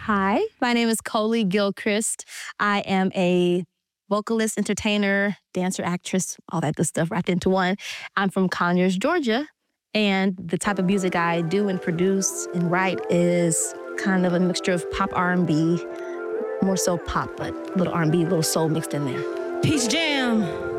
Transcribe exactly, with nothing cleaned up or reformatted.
Hi, my name is Coley Gilchrist. I am a vocalist, entertainer, dancer, actress, all that good stuff wrapped into one. I'm from Conyers, Georgia, and the type of music I do and produce and write is kind of a mixture of pop R and B, more so pop, but a little R and B, a little soul mixed in there. Peach Jam.